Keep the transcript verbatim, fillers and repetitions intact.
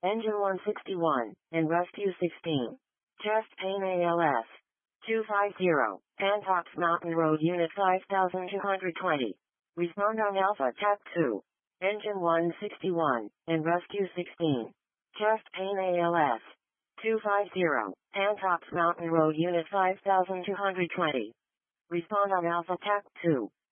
Engine one sixty-one, and Rescue sixteen. Chest pain A L S. two fifty. Antox Mountain Road Unit five thousand two hundred twenty. Respond on Alpha T A C two. Engine one sixty-one, and Rescue sixteen. Chest pain A L S. two fifty. Antox Mountain Road Unit five thousand two hundred twenty. Respond on Alpha T A C two.